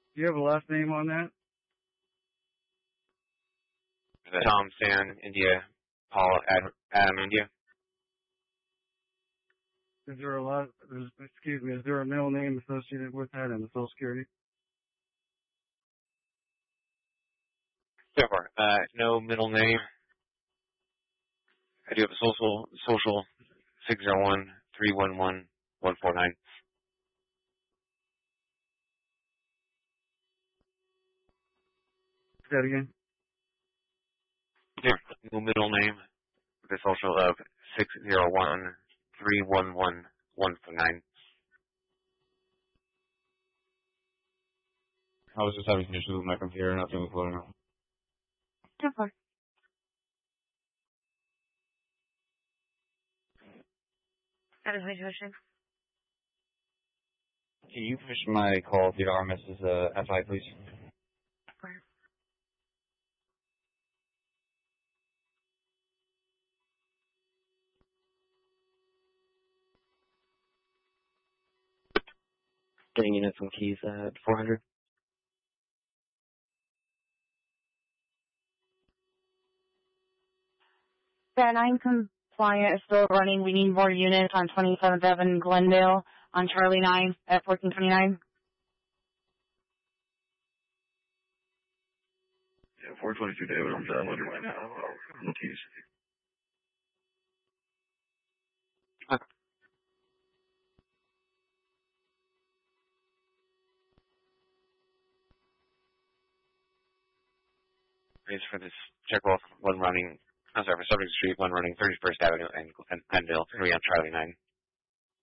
Do you have a last name on that? Tom, Stan, India, Paul, Adam, India. Is there is there a middle name associated with that in the Social Security? Sure. No middle name. I do have a social 601-311-149. Say that again. Yeah, no middle name. The social of 601-311-149. I was just having issues with my computer, nothing was loading up. Okay. That is my question. Can you push my call to Mrs. FI, please? Where? Getting unit from keys at 400. That 9 compliant is still running. We need more units on 27th Avenue, Glendale, on Charlie 9 at 1429. Yeah, 422 David, I'm done with it right now. No keys. Raise for this check off, for Subject Street, one running 31st Avenue and Glendale, 3 on Charlie 9.